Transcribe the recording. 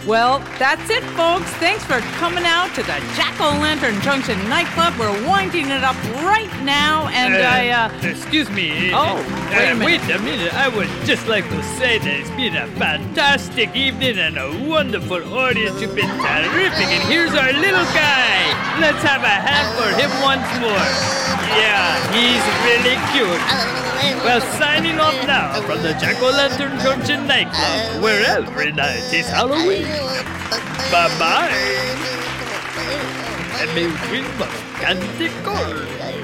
Well, that's it, folks. Thanks for coming out to the Jack-O-Lantern Junction nightclub. We're winding it up right now, and Excuse me. Wait a minute. I would just like to say that it's been a fantastic evening and a wonderful audience. You've been terrific. And here's our little guy. Let's have a hand for him once more. Yeah, he's really cute. Well, signing off now from the Jack-O-Lantern Junction nightclub, where every night is Halloween. Bye-bye. And may we dream of candy corn.